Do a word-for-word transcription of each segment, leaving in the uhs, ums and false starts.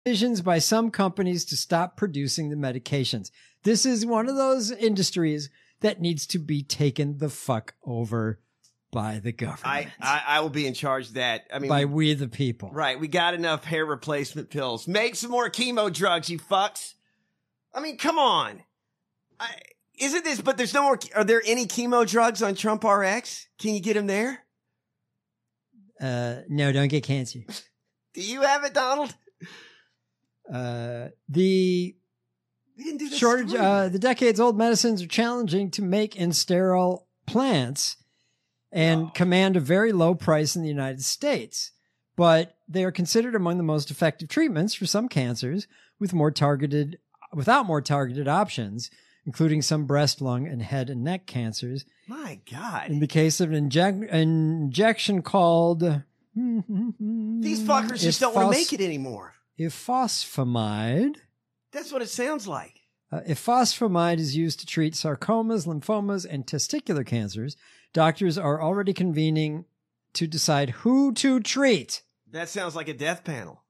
decisions by some companies to stop producing the medications. This is one of those industries that needs to be taken the fuck over by the government. I, I, I will be in charge of that. I mean, by we the people. Right. We got enough hair replacement pills. Make some more chemo drugs, you fucks. I mean, come on. I, isn't this, but there's no more, are there any chemo drugs on Trump R X? Can you get them there? Uh, no, don't get cancer. Do you have it, Donald? Uh, the we didn't do this shortage, uh, the decades old medicines are challenging to make in sterile plants and oh. command a very low price in the United States, but they are considered among the most effective treatments for some cancers with more targeted, without more targeted options, including some breast, lung, and head and neck cancers. My God. In the case of an injec- injection called... These fuckers just don't want to make it anymore. Ifosfamide. That's what it sounds like. Uh, ifosfamide is used to treat sarcomas, lymphomas, and testicular cancers. Doctors are already convening to decide who to treat. That sounds like a death panel.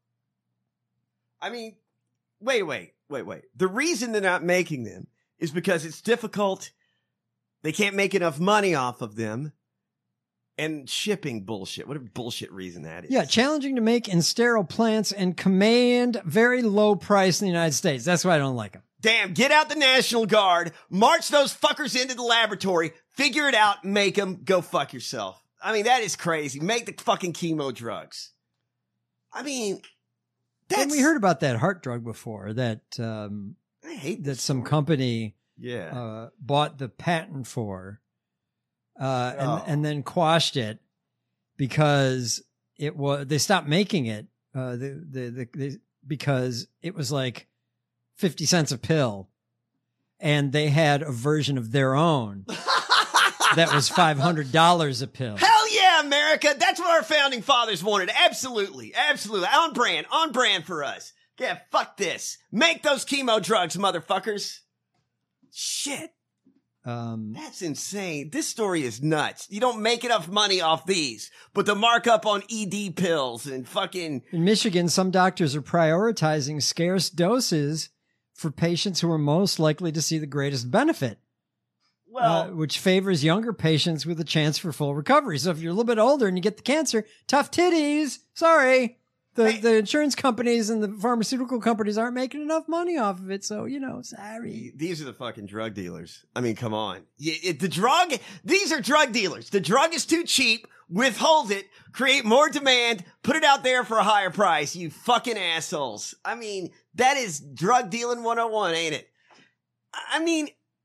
I mean, wait, wait, wait, wait. The reason they're not making them is because it's difficult. They can't make enough money off of them. And shipping bullshit. What a bullshit reason that is. Yeah, challenging to make in sterile plants and command very low price in the United States. That's why I don't like them. Damn, get out the National Guard, march those fuckers into the laboratory, figure it out, make them, go fuck yourself. I mean, that is crazy. Make the fucking chemo drugs. I mean, that's... And we heard about that heart drug before, that um, I hate that some company yeah. uh, bought the patent for, uh, and, oh. and then quashed it because it was, they stopped making it uh, the, the, the, the, because it was like fifty cents a pill, and they had a version of their own that was five hundred dollars a pill. Hell yeah, America. That's what our founding fathers wanted. Absolutely. Absolutely. On brand. On brand for us. Yeah, fuck this. Make those chemo drugs, motherfuckers. Shit. Um, That's insane. This story is nuts. You don't make enough money off these, but the markup on E D pills and fucking... In Michigan, some doctors are prioritizing scarce doses for patients who are most likely to see the greatest benefit. Well, uh, which favors younger patients with a chance for full recovery. So if you're a little bit older and you get the cancer, tough titties. Sorry. The hey. the insurance companies and the pharmaceutical companies aren't making enough money off of it. So, you know, sorry. These are the fucking drug dealers. I mean, come on. It, it, the drug, these are drug dealers. The drug is too cheap. Withhold it. Create more demand. Put it out there for a higher price. You fucking assholes. I mean, that is drug dealing one oh one, ain't it? I mean...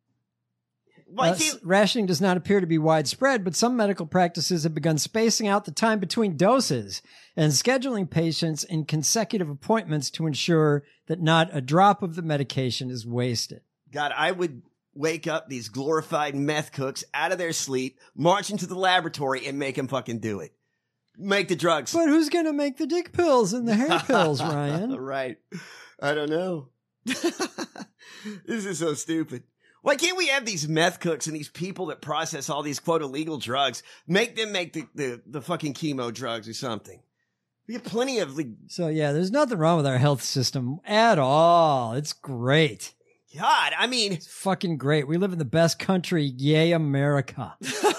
Uh, rationing does not appear to be widespread, but some medical practices have begun spacing out the time between doses and scheduling patients in consecutive appointments to ensure that not a drop of the medication is wasted. God, I would wake up these glorified meth cooks out of their sleep, march into the laboratory, and make them fucking do it. Make the drugs. But who's going to make the dick pills and the hair pills, Ryan? Right. I don't know. This is so stupid. Why can't we have these meth cooks and these people that process all these quote illegal drugs, make them make the, the, the fucking chemo drugs or something? We have plenty of... Like, so yeah, there's nothing wrong with our health system at all. It's great. God, I mean... It's fucking great. We live in the best country. Yay, America.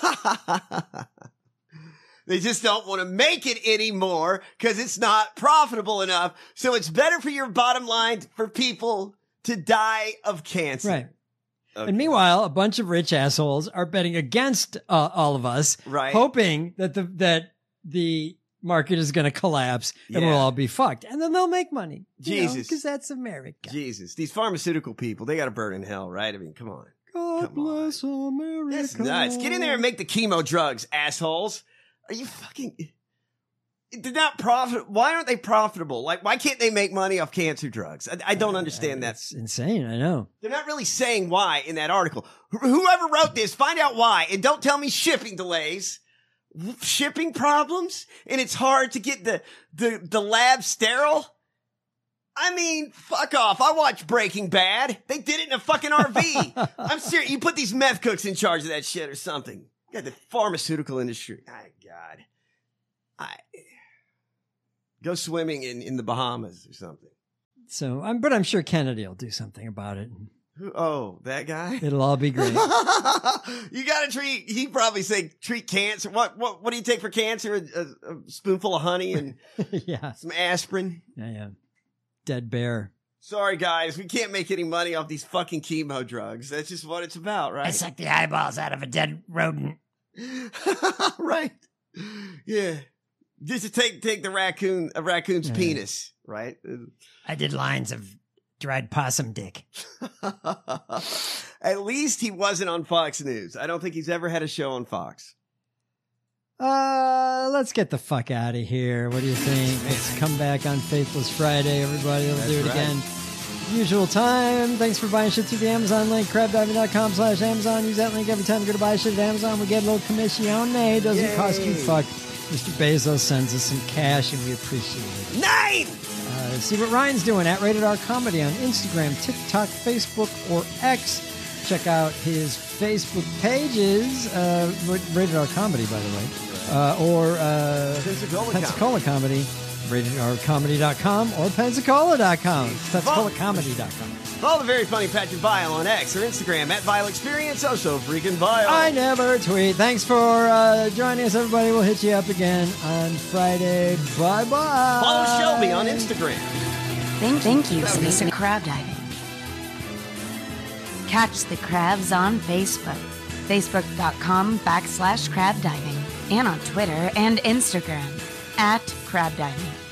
They just don't want to make it anymore because it's not profitable enough. So it's better for your bottom line for people to die of cancer. Right. Okay. And meanwhile, a bunch of rich assholes are betting against uh, all of us, right? Hoping that the that the market is going to collapse and yeah. we'll all be fucked, and then they'll make money. Jesus, because that's America. Jesus, these pharmaceutical people, they got to burn in hell, right? I mean, come on. God come bless on. America. That's nuts. Get in there and make the chemo drugs, assholes. Are you fucking? They're not profit. Why aren't they profitable? Like, why can't they make money off cancer drugs? I, I don't understand that. It's insane. I know. They're not really saying why in that article. Wh- whoever wrote this, find out why. And don't tell me shipping delays, shipping problems. And it's hard to get the, the, the lab sterile. I mean, fuck off. I watched Breaking Bad. They did it in a fucking R V. I'm serious. You put these meth cooks in charge of that shit or something. You got the pharmaceutical industry. My God. I... Go swimming in, in the Bahamas or something. So, I'm, but I'm sure Kennedy will do something about it. Who- Oh, that guy? It'll all be great. You gotta treat, he probably say treat cancer. What, what, what do you take for cancer? A, a, a spoonful of honey and Yeah. some aspirin? Yeah, yeah. Dead bear. Sorry, guys. We can't make any money off these fucking chemo drugs. That's just what it's about, I right? suck the eyeballs out of a dead rodent. Right. Yeah. Just to take, take the raccoon, a raccoon's Yeah. penis, right? I did lines of dried possum dick. At least he wasn't on Fox News. I don't think he's ever had a show on Fox. Uh, let's get the fuck out of here. What do you think? Let's come back on Faithless Friday, everybody. We'll That's do it right. again. Usual time. Thanks for buying shit through the Amazon link, crabdiving.com slash Amazon. Use that link every time you go to buy shit at Amazon. We get a little commissione. Doesn't Yay. cost you fuck. Mister Bezos sends us some cash, and we appreciate it. Nine! Uh, see what Ryan's doing at Rated R Comedy on Instagram, TikTok, Facebook, or X. Check out his Facebook pages, uh, Rated R Comedy, by the way, uh, or uh, Pensacola Pensacola Comedy, rated r comedy dot com or pensacola dot com, pensacola comedy dot com. Follow the very funny Patrick Vile on X or Instagram at Vile Experience. Oh, so freaking Vile. I never tweet. Thanks for uh, joining us, everybody. We'll hit you up again on Friday. Bye-bye. Follow Shelby on Instagram. Thank, thank you for listening to Crab Diving. Catch the crabs on Facebook, facebook.com backslash crab diving, and on Twitter and Instagram at crab diving.